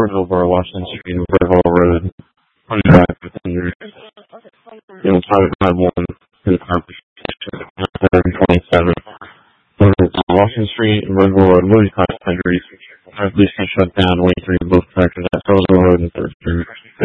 Burnsville Borough, Washington Street, and Burnsville Road. On the drive with injuries. Private 9-1 in the conversation at 127. Washington Street and Burnsville Road, Louis Class injuries. Police can shut down, waiting for both tractors at Sullivan Road and 3rd Street.